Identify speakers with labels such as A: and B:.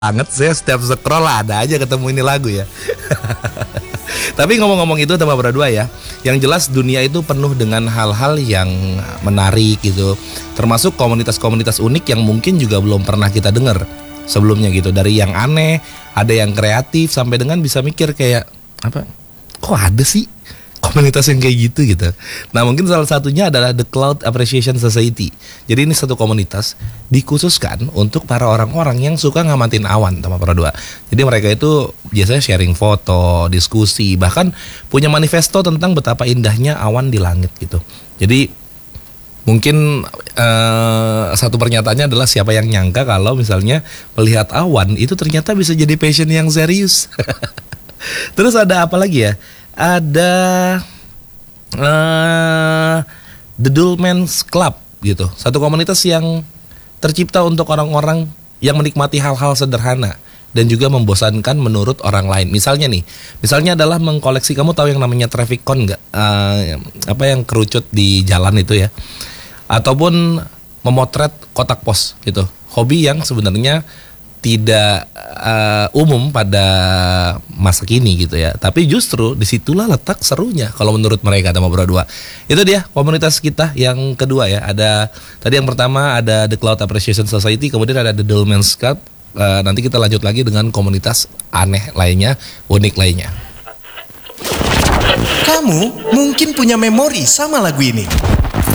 A: banget, saya setiap scroll ada aja ketemu ini lagu ya. Tapi ngomong-ngomong itu sama berdua ya, yang jelas dunia itu penuh dengan hal-hal yang menarik gitu, termasuk komunitas-komunitas unik yang mungkin juga belum pernah kita dengar sebelumnya gitu. Dari yang aneh, ada yang kreatif, sampai dengan bisa mikir kayak apa? Kok ada sih komunitas yang kayak gitu. Nah mungkin salah satunya adalah The Cloud Appreciation Society. Jadi ini satu komunitas dikhususkan untuk para orang-orang yang suka ngamatin awan sama para dua. Jadi mereka itu biasanya sharing foto, diskusi, bahkan punya manifesto tentang betapa indahnya awan di langit gitu. Jadi mungkin satu pernyataannya adalah siapa yang nyangka kalau misalnya melihat awan itu ternyata bisa jadi passion yang serius. Terus ada apa lagi ya? Ada The Dullman's Club gitu, satu komunitas yang tercipta untuk orang-orang yang menikmati hal-hal sederhana dan juga membosankan menurut orang lain. Misalnya adalah mengkoleksi, kamu tahu yang namanya traffic cone nggak? Apa yang kerucut di jalan itu ya? Ataupun memotret kotak pos gitu. Hobi yang sebenarnya tidak umum pada masa kini gitu ya. Tapi justru disitulah letak serunya kalau menurut mereka sama berdua. Itu dia komunitas kita yang kedua ya. Ada tadi yang pertama ada The Cloud Appreciation Society, kemudian ada The Dullman's Club. Nanti kita lanjut lagi dengan komunitas aneh lainnya, unik lainnya.
B: Kamu mungkin punya memori sama lagu ini.